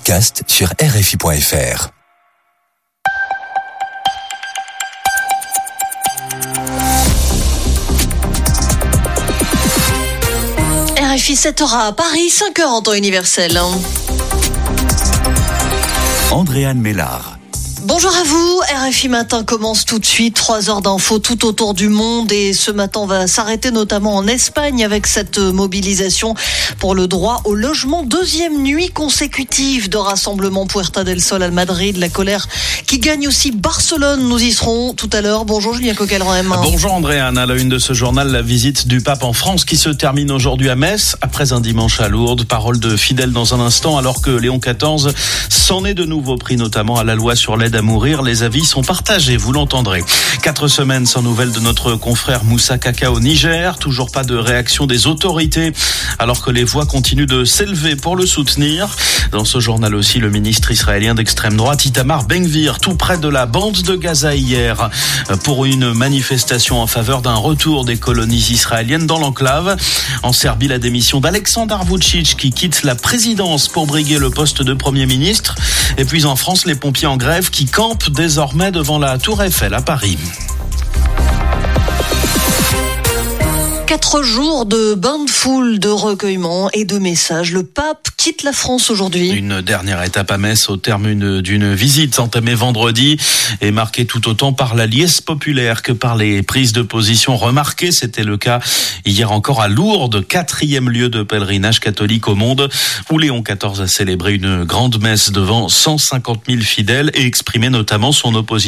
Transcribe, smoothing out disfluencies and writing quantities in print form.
podcast sur RFI.fr. RFI 7h à Paris, 5h en temps universel. Andréane Mélard. Bonjour à vous, RFI Matin commence tout de suite, 3 heures d'infos tout autour du monde et ce matin on va s'arrêter notamment en Espagne avec cette mobilisation pour le droit au logement. Deuxième nuit consécutive de rassemblement Puerta del Sol à Madrid, la colère qui gagne aussi Barcelone, nous y serons tout à l'heure. Bonjour Julien Coquelin. Bonjour Andréane, à la une de ce journal, la visite du pape en France qui se termine aujourd'hui à Metz après un dimanche à Lourdes. Parole de fidèles dans un instant alors que Léon XIV s'en est de nouveau pris notamment à la loi sur l'aide à mourir. Les avis sont partagés, vous l'entendrez. 4 semaines sans nouvelles de notre confrère Moussa Kaka au Niger. Toujours pas de réaction des autorités alors que les voix continuent de s'élever pour le soutenir. Dans ce journal aussi, le ministre israélien d'extrême droite Itamar Ben-Gvir, tout près de la bande de Gaza hier pour une manifestation en faveur d'un retour des colonies israéliennes dans l'enclave. En Serbie, la démission d'Aleksandar Vučić qui quitte la présidence pour briguer le poste de Premier ministre. Et puis en France, les pompiers en grève qui campent désormais devant la Tour Eiffel à Paris. 4 jours de bain de foule, de recueillement et de messages. Le pape quitte la France aujourd'hui. Une dernière étape à Metz au terme d'une visite entamée vendredi et marquée tout autant par la liesse populaire que par les prises de position remarquées. C'était le cas hier encore à Lourdes, 4e lieu de pèlerinage catholique au monde, où Léon XIV a célébré une grande messe devant 150 000 fidèles et exprimé notamment son opposition